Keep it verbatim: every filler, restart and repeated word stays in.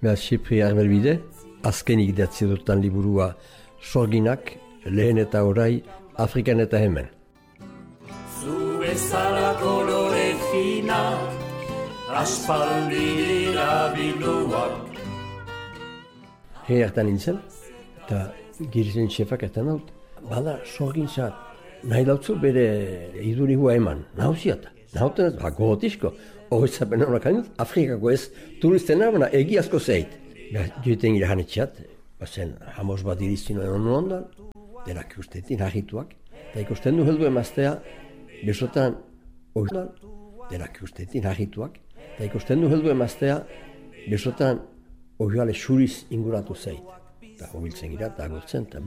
Beraz, Xipri Arbelbide, azkenik idatzi dutan liburua Sorginak, lehen eta orai, Afrikan eta hemen. Zu bezala kolore finak, aspaldi dira bilduak. He hartan nintzen, eta girizen txefak eta naut, bada sorgintzat, nahi dautzu bere idurigua eman, nahuziat, nahoten ez, ba, gogotisko, horretzapen honak hainut, Afrikako ez turisten abona egiazko zeit. Joiten gira janetxeat, bazen hamos bat iriztinoen onu ondan, denak ikustetin hagituak, eta ikusten du heldu emaztea, besotan oizan, denak ikustetin hagituak, eta ikusten du heldu emaztea, besotan oioale xuriz inguratu zeit. Eta hobiltzen gira, eta agurtzen, eta